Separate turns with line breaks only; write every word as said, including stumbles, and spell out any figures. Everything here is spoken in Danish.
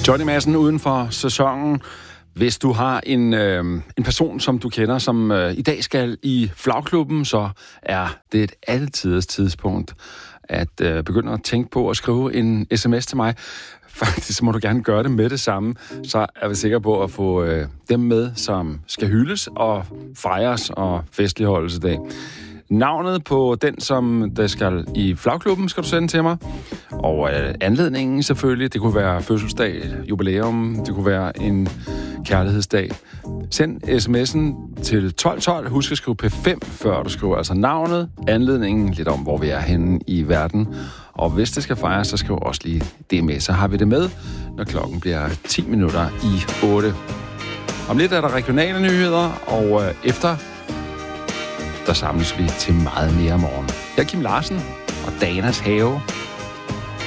Johnny Madsen uden for sæsonen. Hvis du har en, øh, en person, som du kender, som øh, i dag skal i flagklubben, så er det et altidens tidspunkt at øh, begynde at tænke på at skrive en sms til mig. Faktisk må du gerne gøre det med det samme, så er vi sikre på at få øh, dem med, som skal hyldes og fejres og festligholdes i dag. Navnet på den, som der skal i flagklubben, skal du sende til mig. Og øh, anledningen selvfølgelig, det kunne være fødselsdag, jubilæum, det kunne være en kærlighedsdag. Send sms'en til tolv tolv. Husk at skrive P fem, før du skriver altså navnet, anledningen, lidt om, hvor vi er henne i verden. Og hvis det skal fejres, så skriv også lige det med. Så har vi det med, når klokken bliver ti minutter i otte. Om lidt er der regionale nyheder, og øh, efter der samles vi til meget mere morgen. Jeg er Kim Larsen, og Danas Have